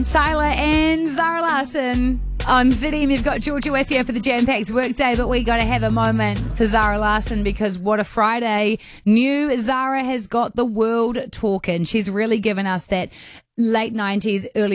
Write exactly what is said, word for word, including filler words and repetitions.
Tyler and Zara Larson on Z M. You've got Georgia with you for the jam-packed workday, but we got to have a moment for Zara Larson because what a Friday. New Zara has got the world talking. She's really given us that late nineties, early